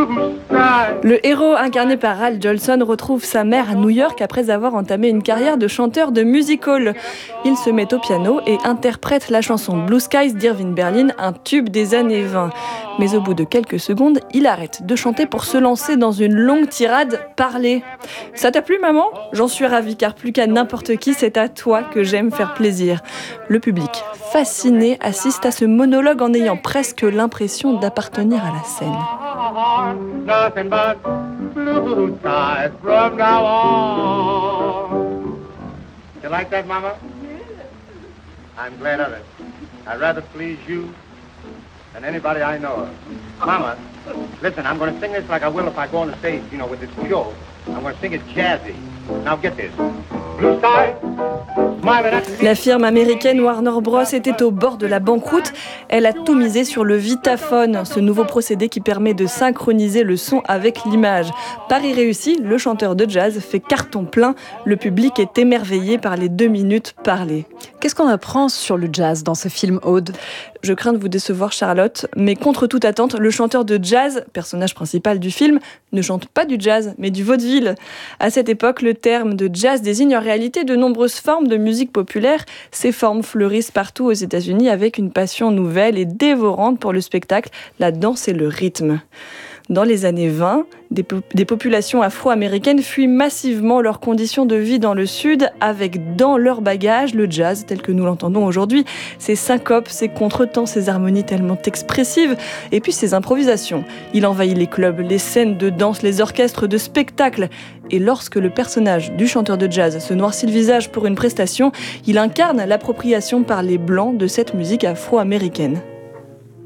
Le héros incarné par Al Jolson retrouve sa mère à New York après avoir entamé une carrière de chanteur de music-hall. Il se met au piano et interprète la chanson Blue Skies d'Irving Berlin, un tube des années 20. Mais au bout de quelques secondes, il arrête de chanter pour se lancer dans une longue tirade parlée. Ça t'a plu, maman ? J'en suis ravie, car plus qu'à n'importe qui, c'est à toi que j'aime faire plaisir. Le public, fasciné, assiste à ce monologue en ayant presque l'impression d'appartenir à la scène. Nothing but blue skies from now on. You like that, Mama? I'm glad of it. I'd rather please you than anybody I know of. Mama, listen, I'm going to sing this like I will if I go on the stage, with this show. I'm going to sing it jazzy. Now get this. Blue skies. La firme américaine Warner Bros était au bord de la banqueroute. Elle a tout misé sur le Vitaphone, ce nouveau procédé qui permet de synchroniser le son avec l'image. Pari réussi, le chanteur de jazz fait carton plein. Le public est émerveillé par les 2 minutes parlées. Qu'est-ce qu'on apprend sur le jazz dans ce film, Aude ? Je crains de vous décevoir, Charlotte, mais contre toute attente, le chanteur de jazz, personnage principal du film, ne chante pas du jazz, mais du vaudeville. À cette époque, le terme de jazz désigne en réalité de nombreuses formes de musique populaire. Ces formes fleurissent partout aux États-Unis avec une passion nouvelle et dévorante pour le spectacle, la danse et le rythme. Dans les années 20, des populations afro-américaines fuient massivement leurs conditions de vie dans le Sud, avec dans leur bagage le jazz tel que nous l'entendons aujourd'hui, ses syncopes, ses contretemps, ses harmonies tellement expressives, et puis ses improvisations. Il envahit les clubs, les scènes de danse, les orchestres de spectacle. Et lorsque le personnage du chanteur de jazz se noircit le visage pour une prestation, il incarne l'appropriation par les Blancs de cette musique afro-américaine.